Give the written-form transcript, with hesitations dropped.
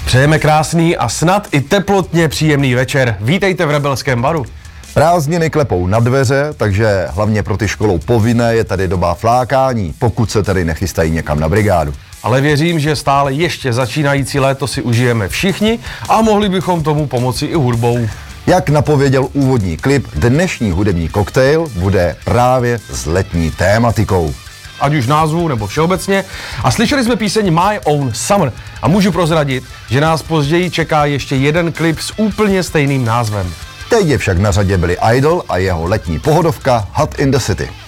Přejeme krásný a snad i teplotně příjemný večer. Vítejte v Rebelském baru. Prázdniny klepou na dveře, takže hlavně pro ty školou povinné je tady doba flákání, pokud se tedy nechystají někam na brigádu. Ale věřím, že stále ještě začínající léto si užijeme všichni a mohli bychom tomu pomoci i hudbou. Jak napověděl úvodní klip, dnešní hudební koktejl bude právě s letní tématikou. Ať už názvu nebo všeobecně. A slyšeli jsme píseň My Own Summer. A můžu prozradit, že nás později čeká ještě jeden klip s úplně stejným názvem. Teď je však na řadě Billy Idol a jeho letní pohodovka Hot in the City.